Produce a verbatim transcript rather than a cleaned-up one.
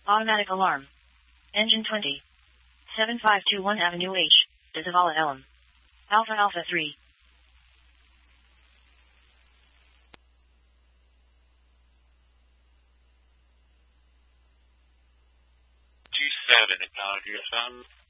Automatic alarm. Engine twenty. seven five two one Avenue H, Zavala Elm. Alpha Alpha three. Two seven, acknowledge your sound.